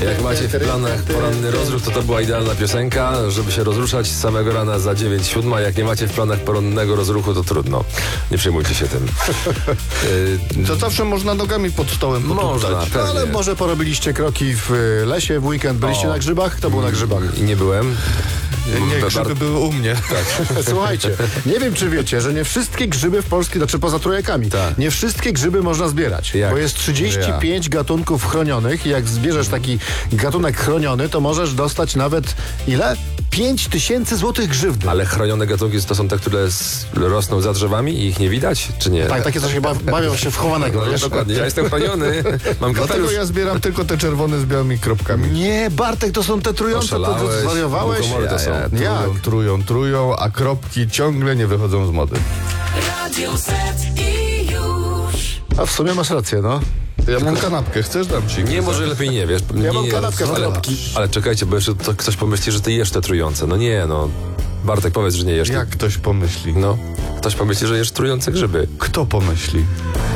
Jak macie w planach poranny rozruch, to była idealna piosenka, żeby się rozruszać z samego rana za 9:07. Jak nie macie w planach porannego rozruchu, to trudno. Nie przejmujcie się tym. To zawsze można nogami pod stołem Można, potuptać. pewnie. Ale może porobiliście kroki w lesie w weekend, byliście na grzybach? Kto był na grzybach? I nie byłem. Nie, grzyby były u mnie. Słuchajcie, nie wiem czy wiecie, że nie wszystkie grzyby w Polsce, znaczy poza trójekami, Tak. nie wszystkie grzyby można zbierać, Jak? bo jest 35 gatunków chronionych i jak zbierzesz taki gatunek chroniony, to możesz dostać nawet ile? 5000 złotych grzywny. Ale chronione gatunki to są te, które rosną za drzewami i ich nie widać, czy nie? Tak, takie co się bawią się w chowanego, No, wiesz? dokładnie, ja jestem chroniony. Mam Dlatego kapelusz. ja zbieram tylko te czerwone z białymi kropkami. Nie, Bartek, to są te trujące, to Oszalałeś, zwariowałeś? mukomory to są. Jak? Trują, a kropki ciągle nie wychodzą z mody. Radio Z i już. A w sumie masz rację, no. Ja mam kanapkę, chcesz dam ci? Nie, może lepiej nie, wiesz. Ja mam nie, kanapkę z ale, kropki. ale czekajcie, bo jeszcze ktoś pomyśli, że ty jesz te trujące. No nie, no. Bartek, powiedz, że nie jesz. Jak ktoś pomyśli? No, ktoś pomyśli, że jesz trujące grzyby. Kto pomyśli?